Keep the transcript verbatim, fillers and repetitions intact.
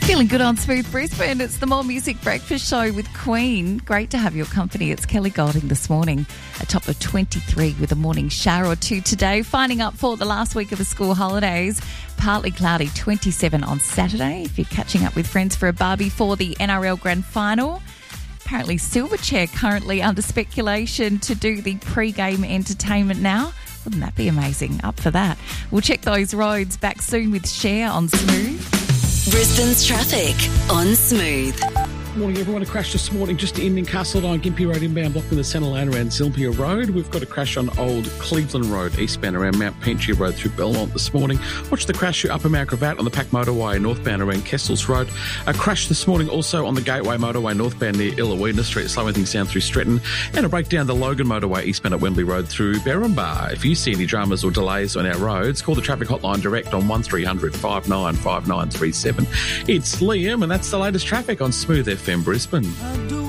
Feeling good on Smooth Brisbane. It's the More Music Breakfast Show with Queen. Great to have your company. It's Kelly Golding this morning, a top of twenty-three with a morning shower or two today. Finding up for the last week of the school holidays. Partly cloudy, twenty-seven on Saturday. If you're catching up with friends for a barbie for the N R L Grand Final. Apparently Silverchair currently under speculation to do the pre-game entertainment now. Wouldn't that be amazing? Up for that. We'll check those roads back soon with Cher on Smooth. Brisbane's traffic on Smooth. Morning, everyone. A crash this morning just in Newcastle on Gympie Road inbound, blocking the centre lane around Zilpia Road. We've got a crash on Old Cleveland Road eastbound around Mount Pinchie Road through Belmont this morning. Watch the crash through Upper Mount Gravatt on the Pack Motorway northbound around Kessels Road. A crash this morning also on the Gateway Motorway northbound near Illawina Street, slowing things down through Stretton. And a breakdown the Logan Motorway eastbound at Wembley Road through Berrimbar. If you see any dramas or delays on our roads, call the traffic hotline direct on one three hundred five nine five nine three seven. It's Liam, and that's the latest traffic on Smooth F M Brisbane. I do